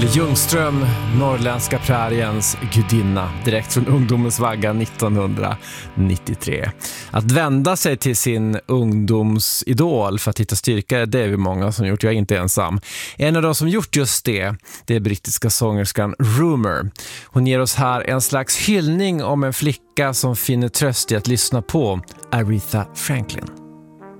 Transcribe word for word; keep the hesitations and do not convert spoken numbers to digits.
Ljungström, norrländska präriens gudinna, direkt från ungdomens vagga nittonhundranittiotre. Att vända sig till sin ungdomsidol för att hitta styrka, det är vi många som gjort, jag är inte ensam. En av de som gjort just det, det är brittiska sångerskan Rumour. Hon ger oss här en slags hyllning om en flicka som finner tröst i att lyssna på Aretha Franklin.